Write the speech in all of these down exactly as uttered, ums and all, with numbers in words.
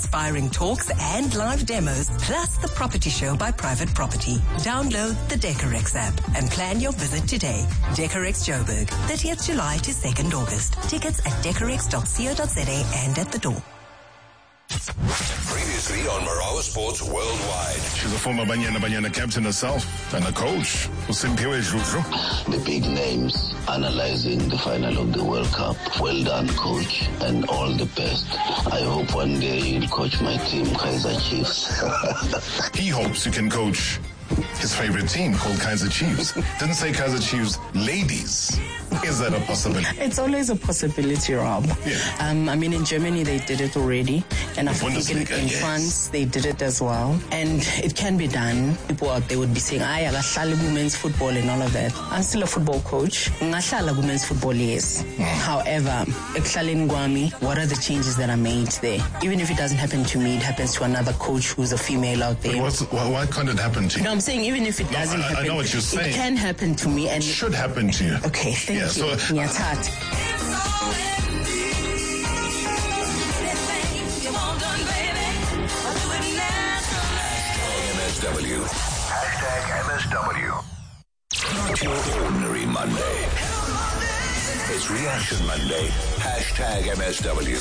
inspiring talks and live demos, plus the property show by Private Property. Download the Decorex app and plan your visit today. Decorex Joburg, thirtieth July to second August. Tickets at decorex dot co dot za and at the door. Previously on Marawa Sports Worldwide. She's a former Banyana Banyana captain herself and a coach. The big names analyzing the final of the World Cup. Well done, coach, and all the best. I hope one day you'll coach my team, Kaizer Chiefs. He hopes you can coach his favorite team called Kaizer Chiefs. Didn't say Kaizer Chiefs ladies. Is that a possibility? It's always a possibility, Rob. Yeah. Um, I mean, in Germany, they did it already. And I think in, in yes. France, they did it as well. And it can be done. People out there would be saying, I have women's football and all of that. I'm still a football coach. Ngashala women's football, yes. Mm. However, what are the changes that are made there? Even if it doesn't happen to me, it happens to another coach who's a female out there. What's, why, why can't it happen to you? No, I'm saying even if it doesn't no, I, happen, I know what you're saying. It can happen to me. And it should happen to you. Okay, thank yeah, you. So, yeah, it's hard. M S W. Hashtag M S W. Not your ordinary Monday. It's Reaction Monday. Hashtag M S W.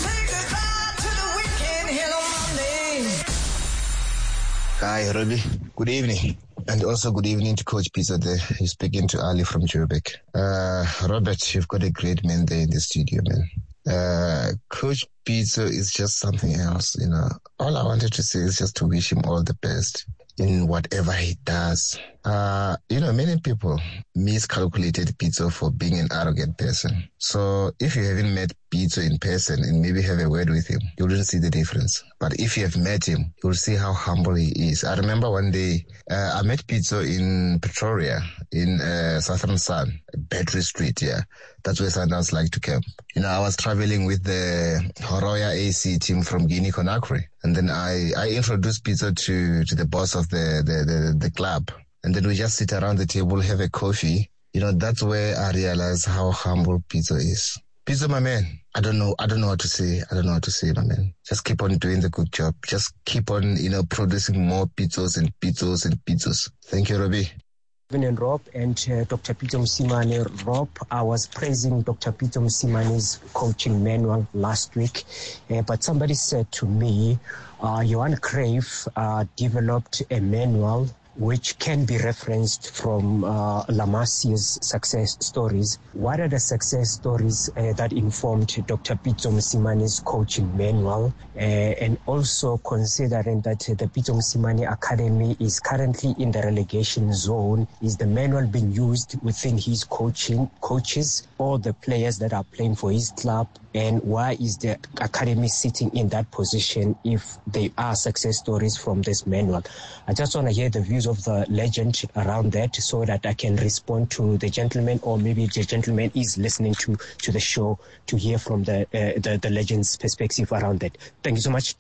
Hi, Robbie. Good evening. And also good evening to Coach Pizzo there. He's speaking to Ali from Joburg. Uh, Robert, you've got a great man there in the studio, man. Uh, Coach Pizzo is just something else, you know. All I wanted to say is just to wish him all the best in whatever he does. Uh, you know, many people miscalculated Pizzo for being an arrogant person. So if you haven't met Pizzo in person and maybe have a word with him, you wouldn't see the difference. But if you have met him, you'll see how humble he is. I remember one day, uh, I met Pizzo in Pretoria, in uh, Southern Sun, Battery Street, yeah. That's where Sundowns like to camp. You know, I was traveling with the Horoya A C team from Guinea-Conakry. And then I, I introduced Pizzo to, to the boss of the, the, the, the club. And then we just sit around the table, have a coffee. You know, that's where I realized how humble Pizzo is. Pizzo, my man, I don't know, I don't know what to say. I don't know what to say, my man. Just keep on doing the good job. Just keep on, you know, producing more pizzos and pizzos and pizzos. Thank you, Robbie. And Rob and uh, Doctor Peter Msimane. Rob, I was praising Doctor Peter Msimane's coaching manual last week, uh, but somebody said to me, uh, Johan Cruyff uh, developed a manual which can be referenced from uh, La Masia's success stories. What are the success stories uh, that informed Doctor Peter Msimane's coaching manual? Uh, and also considering that uh, the Peter Msimane Academy is currently in the relegation zone, is the manual being used within his coaching coaches or the players that are playing for his club? And why is the academy sitting in that position if they are success stories from this manual? I just want to hear the views of the legend around that so that I can respond to the gentleman, or maybe the gentleman is listening to, to the show to hear from the, uh, the the legend's perspective around that. Thank you so much.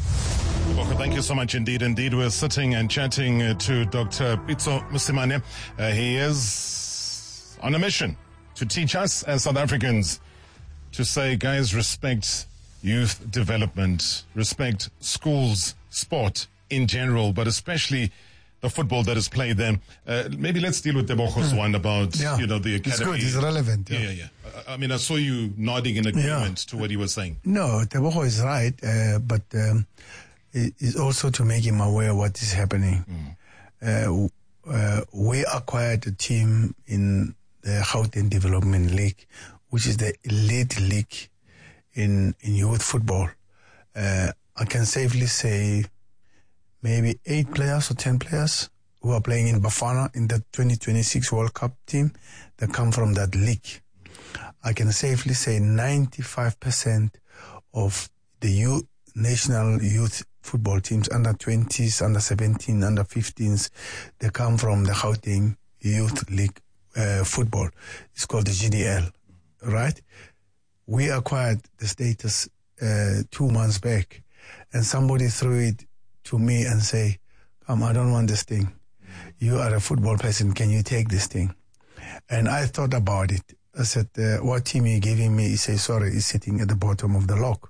Thank you so much indeed. Indeed, we're sitting and chatting uh, to Doctor Pitso Msimane. Uh, he is on a mission to teach us as South Africans to say, guys, respect youth development, respect schools, sport in general, but especially the football that is played there. Uh, maybe let's deal with Tebogo's mm. one about, yeah. you know, the academy. It's good, it's relevant. Yeah, yeah, yeah. I, I mean, I saw you nodding in agreement yeah. to what he was saying. No, Tebogo is right, uh, but um, it is also to make him aware of what is happening. Mm. Uh, uh, we acquired a team in the Gauteng Development League, which is the elite league in, in youth football. Uh, I can safely say maybe eight players or ten players who are playing in Bafana in the twenty twenty-six World Cup team that come from that league. I can safely say ninety-five percent of the youth, national youth football teams, under twenties, under seventeen, under fifteens, they come from the Gauteng Youth League uh, football. It's called the G D L, right? We acquired the status uh, two months back, and somebody threw it to me and say, come, I don't want this thing. You are a football person. Can you take this thing? And I thought about it. I said, uh, what team are you giving me? He says, sorry, he's sitting at the bottom of the log,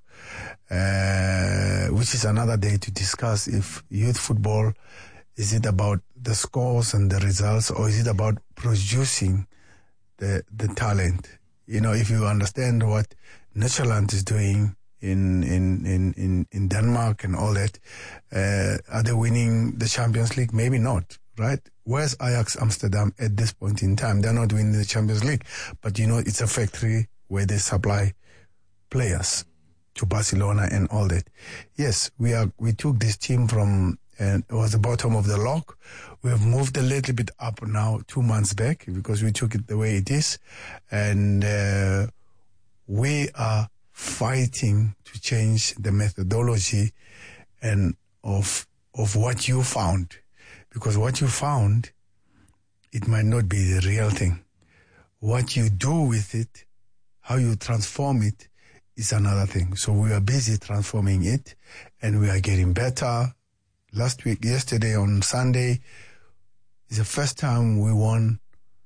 uh, which is another day to discuss if youth football, is it about the scores and the results, or is it about producing the the talent? You know, if you understand what Netherlands is doing in in, in, in, in Denmark and all that, uh, are they winning the Champions League? Maybe not, right? Where's Ajax Amsterdam at this point in time? They're not winning the Champions League, but you know, it's a factory where they supply players to Barcelona and all that. Yes, we are. We took this team from, and it was the bottom of the log. We have moved a little bit up now, two months back, because we took it the way it is, and uh, we are fighting to change the methodology and of of what you found. Because what you found, it might not be the real thing. What you do with it, how you transform it, is another thing. So we are busy transforming it, and we are getting better. Last week, yesterday on Sunday, is the first time we won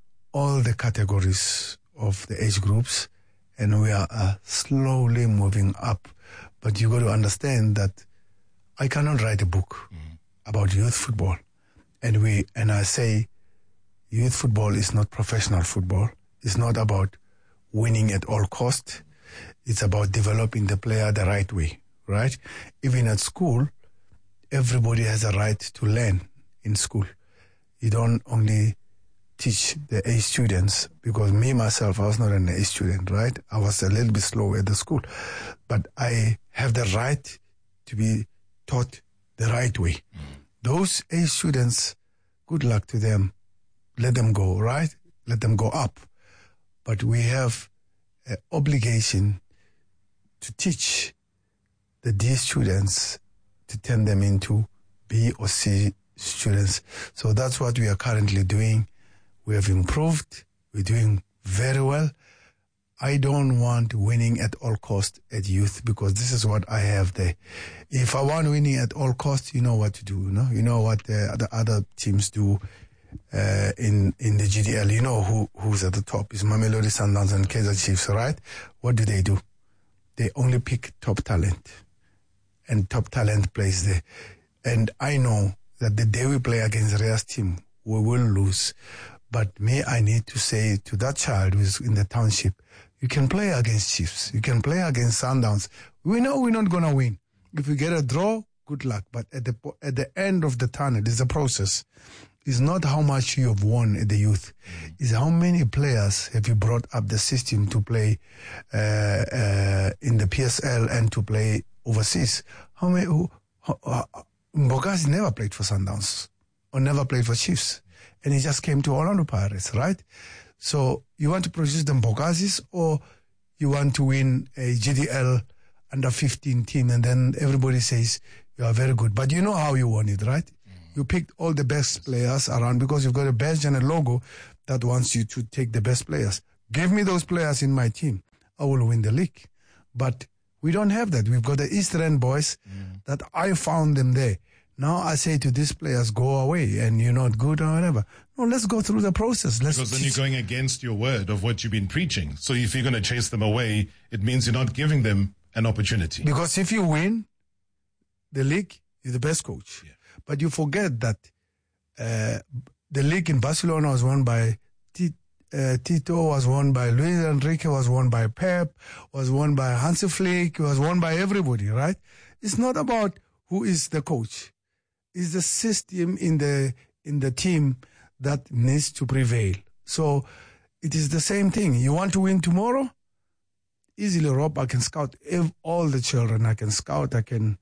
all the categories of the age groups, and we are uh, slowly moving up. But you got to understand that I cannot write a book mm. about youth football. And we and I say, youth football is not professional football. It's not about winning at all cost. It's about developing the player the right way, right? Even at school, everybody has a right to learn in school. You don't only teach the A students, because me, myself, I was not an A student, right? I was a little bit slow at the school. But I have the right to be taught the right way. Mm. Those A students, good luck to them. Let them go, right? Let them go up. But we have an obligation to teach the D students to turn them into B or C students. So that's what we are currently doing. We have improved. We're doing very well. I don't want winning at all cost at youth, because this is what I have there. If I want winning at all cost, you know what to do. You know, you know what uh, the other teams do uh, in in the G D L. You know who who's at the top. It's Mamelodi Sundowns and Kaizer Chiefs, right? What do they do? They only pick top talent, and top talent plays there. And I know that the day we play against Rea's team, we will lose. But me, I need to say to that child who's in the township, you can play against Chiefs. You can play against Sundowns. We know we're not going to win. If we get a draw, good luck. But at the at the end of the tunnel, there's a process. It's not how much you have won at the youth. It's how many players have you brought up the system to play uh, uh, in the P S L and to play overseas. How many? Who, uh, Mbokazi never played for Sundowns or never played for Chiefs. And he just came to Orlando Pirates, right? So you want to produce the Mbokazis, or you want to win a G D L under fifteen team, and then everybody says you are very good. But you know how you won it, right? Mm. You picked all the best players around, because you've got a badge and a logo that wants you to take the best players. Give me those players in my team, I will win the league. But we don't have that. We've got the East End boys mm. that I found them there. Now I say to these players, go away, and you're not good or whatever. No, let's go through the process. Let's because then you're going against your word of what you've been preaching. So if you're going to chase them away, it means you're not giving them an opportunity. Because if you win the league, you're the best coach. Yeah. But you forget that uh, the league in Barcelona was won by T- uh, Tito, was won by Luis Enrique, was won by Pep, was won by Hansi Flick, was won by everybody, right? It's not about who is the coach. It's the system in the in the team that needs to prevail. So it is the same thing. You want to win tomorrow? Easily, Rob, I can scout all the children. I can scout, I can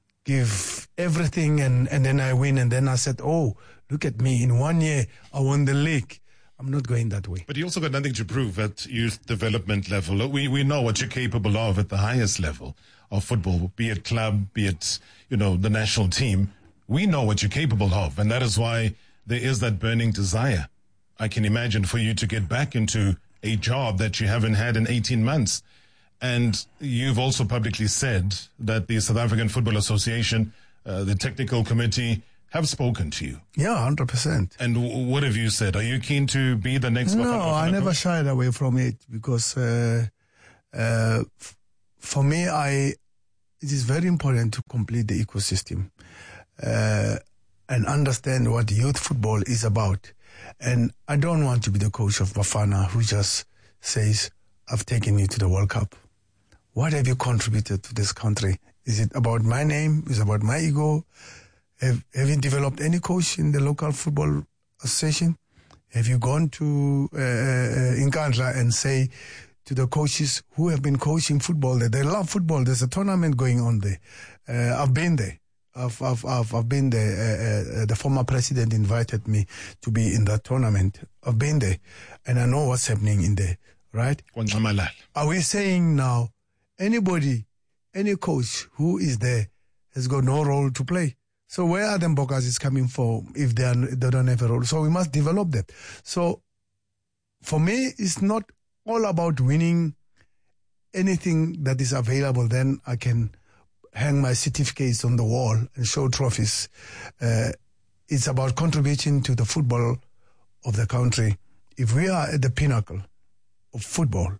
give everything, and, and then I win. And then I said, oh, look at me. In one year, I won the league. I'm not going that way. But you also got nothing to prove at youth development level. We we know what you're capable of at the highest level of football, be it club, be it, you know, the national team. We know what you're capable of, and that is why there is that burning desire, I can imagine, for you to get back into a job that you haven't had in eighteen months. And you've also publicly said that the South African Football Association, uh, the technical committee, have spoken to you. Yeah, one hundred percent. And w- what have you said? Are you keen to be the next? No, Bafana Bafana I never coach? shied away from it because uh, uh, f- for me, I it is very important to complete the ecosystem uh, and understand what youth football is about. And I don't want to be the coach of Bafana who just says, I've taken you to the World Cup. What have you contributed to this country? Is it about my name? Is it about my ego? Have, have you developed any coach in the local football association? Have you gone to uh, uh, Nkandla and say to the coaches who have been coaching football that they love football, there's a tournament going on there. Uh, I've been there. I've, I've, I've, I've been there. Uh, uh, the former president invited me to be in that tournament. I've been there and I know what's happening in there, right? Are we saying now anybody, any coach who is there has got no role to play? So where are the Mbokazis coming from if they, are, they don't have a role? So we must develop that. So for me, it's not all about winning anything that is available. Then I can hang my certificates on the wall and show trophies. Uh, it's about contributing to the football of the country. If we are at the pinnacle of football,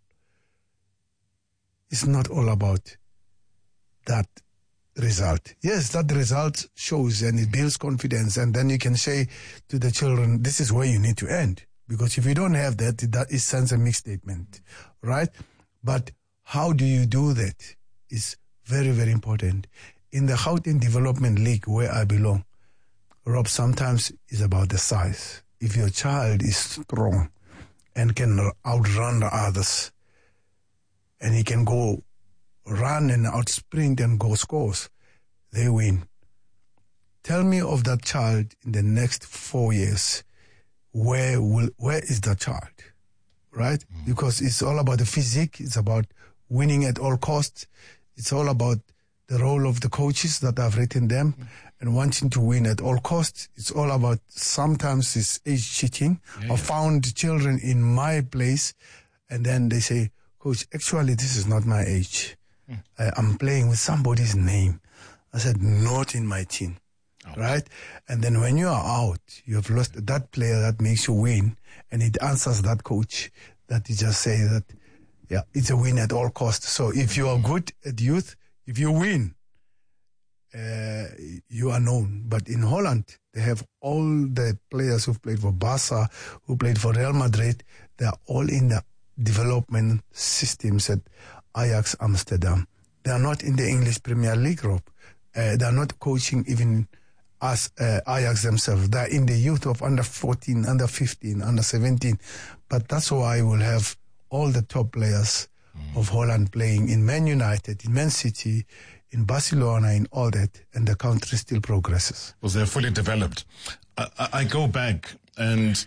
it's not all about that result. Yes, that result shows and it builds confidence, and then you can say to the children, this is where you need to end. Because if you don't have that, that it sends a mixed statement, right? But how do you do that is very, very important. In the Gauteng Development League, where I belong, Rob, sometimes it's about the size. If your child is strong and can outrun the others, and he can go run and outsprint and go scores, they win. Tell me of that child in the next four years. Where will where is the child, right? Mm. Because it's all about the physique. It's about winning at all costs. It's all about the role of the coaches that have written them mm. and wanting to win at all costs. It's all about sometimes it's age cheating. Yeah, I yeah. found children in my place, and then they say, Coach, actually this is not my age. Mm. I, I'm playing with somebody's name. I said, not in my team. Oh. Right? And then when you are out, you have lost that player that makes you win, and it answers that coach that he just say that, yeah, it's a win at all costs. So if you are good at youth, if you win, uh, you are known. But in Holland, they have all the players who've played for Barca, who played for Real Madrid. They are all in the development systems at Ajax Amsterdam. They are not in the English Premier League, Rob. Uh, they are not coaching even as uh, Ajax themselves. They're in the youth of under fourteen, under fifteen, under seventeen. But that's why we'll have all the top players mm. of Holland playing in Man United, in Man City, in Barcelona, in all that, and the country still progresses. Because they're fully developed. I, I, I go back, and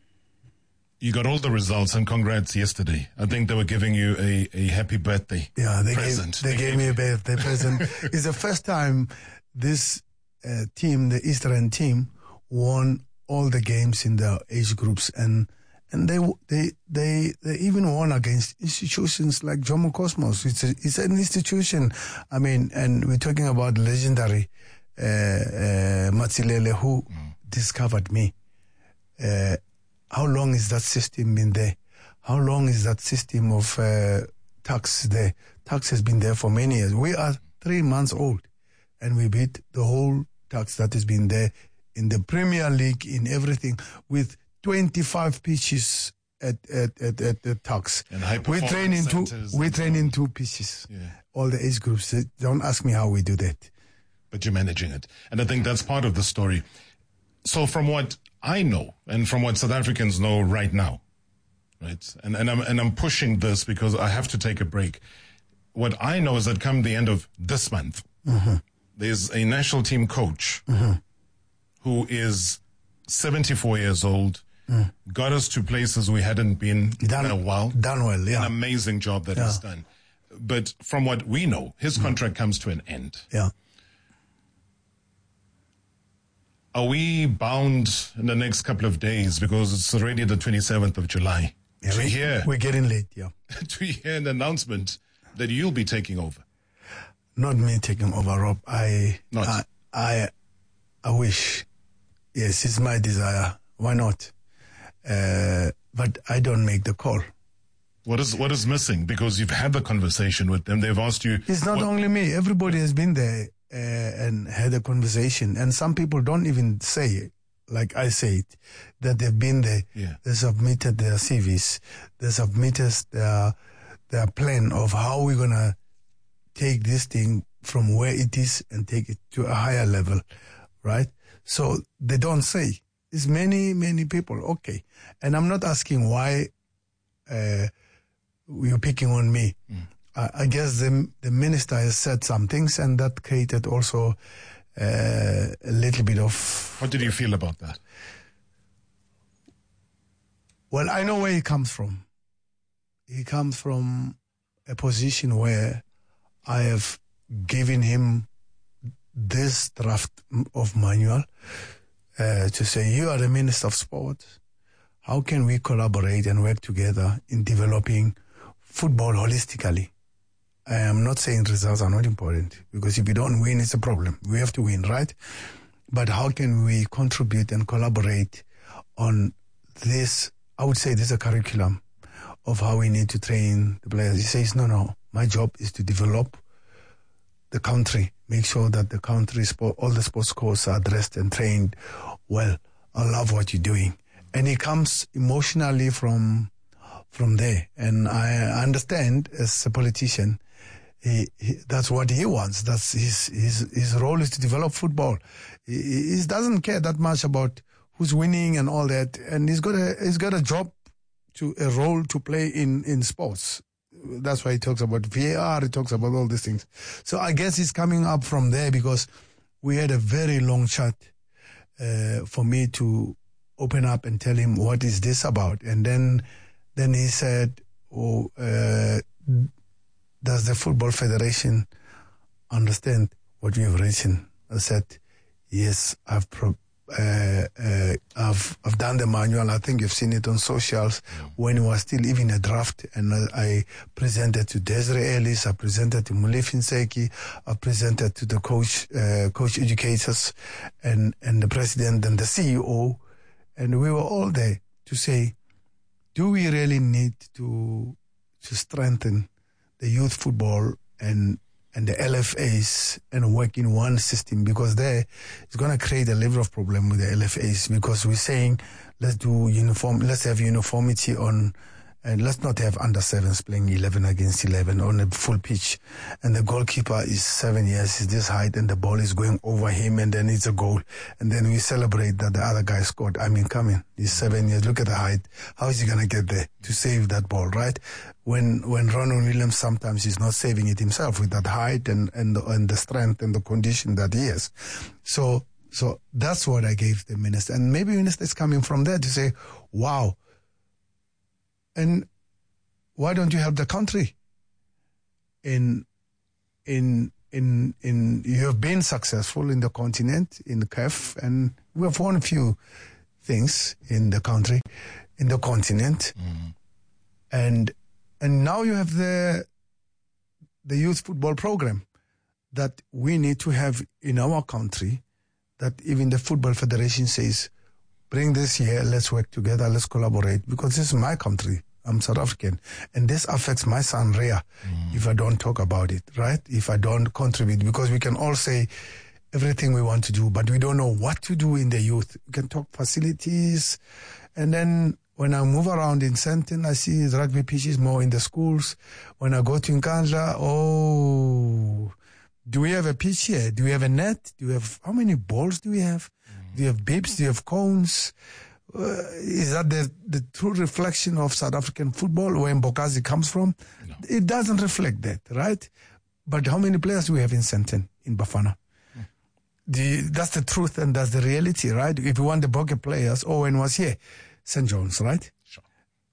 you got all the results, and congrats yesterday. I think they were giving you a, a happy birthday yeah, they present. Gave, they, they gave, gave me a birthday present. It's the first time this Uh, team, the Eastern team, won all the games in the age groups, and and they they they they even won against institutions like Jomo Cosmos. It's a, it's an institution. I mean, and we're talking about legendary uh, uh, Matsilele, who mm. discovered me. Uh, how long is that system been there? How long is that system of uh, tax there? Tax has been there for many years. We are three months old, and we beat the whole tax that has been there in the Premier League, in everything, with twenty-five pitches at at at, at the tax. We train in two. We train in two pitches. Yeah. All the age groups. Don't ask me how we do that. But you're managing it, and I think that's part of the story. So, from what I know, and from what South Africans know right now, right, and and I'm and I'm pushing this because I have to take a break. What I know is that come the end of this month. Mm-hmm. There's a national team coach mm-hmm. who is seventy-four years old, mm. got us to places we hadn't been done, in a while. Done well, yeah. An amazing job that yeah. he's done. But from what we know, his mm. contract comes to an end. Yeah. Are we bound in the next couple of days, because it's already the twenty-seventh of July, yeah, to we, hear, we're getting late, yeah. to hear an announcement that you'll be taking over? Not me taking over, Rob. I, Not. I, I, I wish yes, it's my desire. Why not? Uh, but I don't make the call. What is what is missing? Because you've had the conversation with them. They've asked you. It's not what, only me. Everybody has been there uh, and had a conversation. And some people don't even say it, like I say it, that they've been there. Yeah. They submitted their C Vs. They submitted their, their plan of how we're going to take this thing from where it is and take it to a higher level, right? So they don't say. It's many, many people. Okay. And I'm not asking why uh, you're picking on me. Mm. I, I guess the, the minister has said some things, and that created also uh, a little bit of... What did you feel about that? Well, I know where he comes from. He comes from a position where I have given him this draft of manual uh, to say, you are the Minister of Sport. How can we collaborate and work together in developing football holistically? I am not saying results are not important, because if you don't win, it's a problem. We have to win, right? But how can we contribute and collaborate on this? I would say this is a curriculum of how we need to train the players. He says, no, no, my job is to develop the country, make sure that the country, all the sports courts are addressed and trained well. I love what you're doing. And he comes emotionally from from there. And I understand, as a politician, he, he, that's what he wants. That's his, his, his role is to develop football. He, he doesn't care that much about who's winning and all that. And he's got a, he's got a job, to a role to play in, in sports. That's why he talks about V A R, he talks about all these things. So I guess he's coming up from there, because we had a very long chat uh, for me to open up and tell him what is this about. And then then he said, oh, uh, does the Football Federation understand what we have written? I said, yes, I've pro- Uh, uh, I've I've done the manual. I think you've seen it on socials when it was still even a draft, and uh, I presented to Desiree Ellis, I presented to Molefi Nseki, I presented to the coach, uh, coach educators, and and the president and the C E O, and we were all there to say, do we really need to to strengthen the youth football and and the L F As and work in one system, because there it's going to create a level of problem with the L F As, because we're saying let's do uniform, let's have uniformity on, and let's not have under sevens playing eleven against eleven on a full pitch, and the goalkeeper is seven years, is this height, and the ball is going over him, and then it's a goal, and then we celebrate that the other guy scored. I mean, come in, he's seven years, look at the height, how is he going to get there to save that ball, right? When when Ronald Williams sometimes is not saving it himself with that height and and the, and the strength and the condition that he has. So so that's what I gave the minister, and maybe minister is coming from there to say, wow. And why don't you help the country? In in in in you have been successful in the continent, in the C A F, and we have won a few things in the country, in the continent, mm. and and now you have the the youth football program that we need to have in our country. That even the Football Federation says, bring this here, let's work together, let's collaborate, because this is my country. I'm South African, and this affects my son Rea mm. if I don't talk about it, right? If I don't contribute, because we can all say everything we want to do, but we don't know what to do in the youth. We can talk facilities, and then when I move around in Sandton, I see rugby pitches more in the schools. When I go to Nkandla, oh, do we have a pitch here? Do we have a net? Do we have, how many balls do we have? Mm. Do you have bibs? Do you have cones? Uh, is that the, the true reflection of South African football, where Mbokazi comes from? No. It doesn't reflect that, right? But how many players do we have in Sandton, in Bafana? Mm. The, that's the truth, and that's the reality, right? If you want the Bokke players, Owen was here. Saint John's, right? Sure.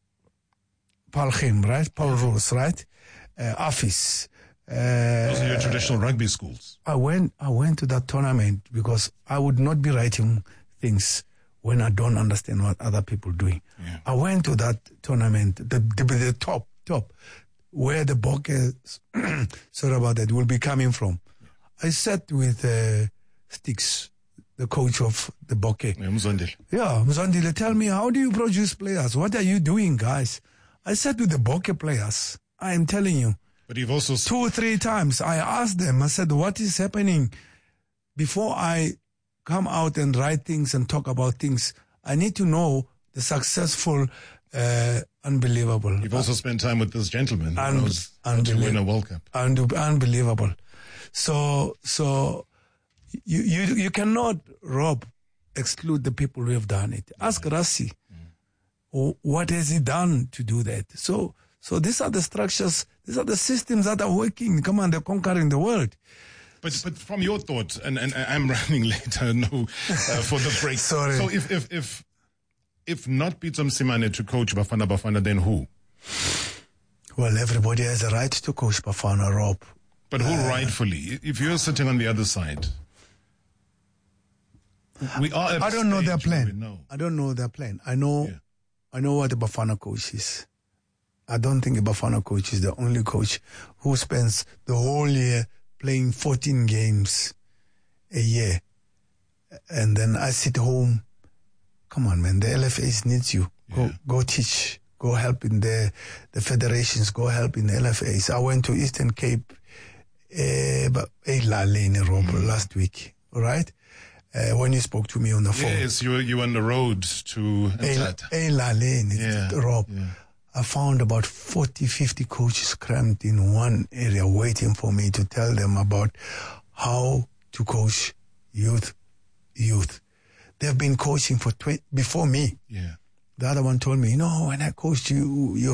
Paul Kim, right? Paul Roos, right? Uh, Afis. Uh, Those are your traditional rugby schools. I went, I went to that tournament because I would not be writing things when I don't understand what other people are doing. Yeah. I went to that tournament, the, the, the top, top, where the Bokke, sorry about that, will be coming from. Yeah. I sat with uh, Sticks, the coach of the Bokke. Yeah, Mzondile. Yeah, Mzondile, tell me, how do you produce players? What are you doing, guys? I said to the Bokke players, I am telling you. But you've also... Two or three times, I asked them, I said, what is happening? Before I come out and write things and talk about things, I need to know the successful, uh, unbelievable. You've also spent time with this gentleman who Un- knows how to win a World Cup. Un- unbelievable. So, so you, you, you cannot, Rob, exclude the people who have done it. Ask Rassie, mm. what has he done to do that? So, so these are the structures, these are the systems that are working. Come on, they're conquering the world. But but from your thought, and, and I'm running late, I know, uh, for the break. Sorry. So if if if if not Pitso Mosimane to coach Bafana Bafana, then who? Well, everybody has a right to coach Bafana, Rob. But who uh, rightfully? If you're sitting on the other side, we are. At I don't know their plan. Know. I don't know their plan. I know, Yeah. I know what the Bafana coach is. I don't think a Bafana coach is the only coach who spends the whole year playing fourteen games a year. And then I sit home. Come on, man. The L F As needs you. Go, Yeah. go teach. Go help in the, the federations. Go help in the L F As. I went to Eastern Cape, uh, but mm. last week. All right. Uh, when you spoke to me on the phone. Yes, you were you were on the road to Elaleni, yeah. Rob. Yeah. I found about forty, fifty coaches crammed in one area waiting for me to tell them about how to coach youth. Youth. They've been coaching for twenty before me. Yeah. The other one told me, you know, when I coached you, you're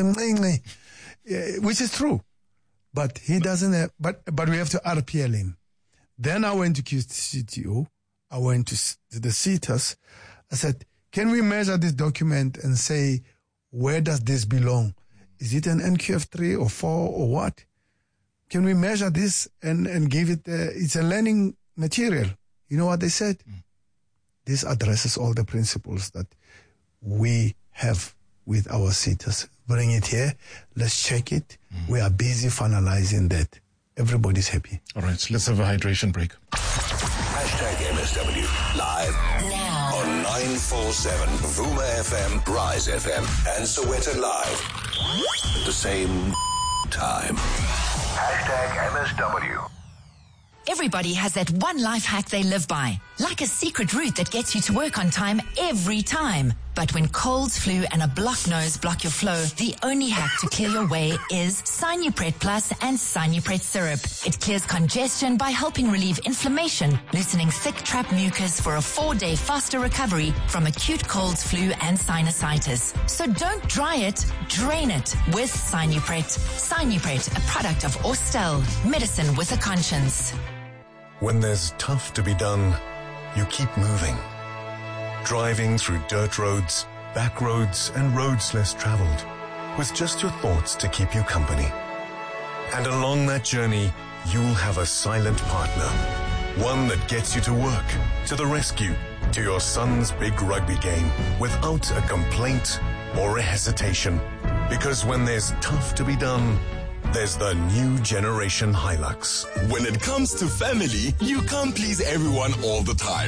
yeah, which is true. But he doesn't have, but, but we have to R P L him. Then I went to Q C T O. I went to, to the CETAs. I said, can we measure this document and say, where does this belong? Is it an N Q F three or four or what? Can we measure this and, and give it, uh, it's a learning material. You know what they said? Mm. This addresses all the principles that we have with our CETAs. Bring it here. Let's check it. Mm. We are busy finalizing that. Everybody's happy. All right, so let's have a hydration break. Hashtag M S W live Now. on nine four seven Vuma F M, Rise F M, and Soweto Live at the same time. Hashtag M S W. Everybody has that one life hack they live by, like a secret route that gets you to work on time every time. But when colds, flu, and a blocked nose block your flow, the only hack to clear your way is Sinupret Plus and Sinupret Syrup. It clears congestion by helping relieve inflammation, loosening thick trapped mucus for a four-day faster recovery from acute colds, flu, and sinusitis. So don't dry it, drain it with Sinupret. Sinupret, a product of Austell, medicine with a conscience. When there's tough to be done, you keep moving. Driving through dirt roads, back roads, and roads less traveled, with just your thoughts to keep you company. And along that journey, you'll have a silent partner. One that gets you to work, to the rescue, to your son's big rugby game, without a complaint or a hesitation. Because when there's tough to be done, there's the new generation Hilux. When it comes to family, you can't please everyone all the time.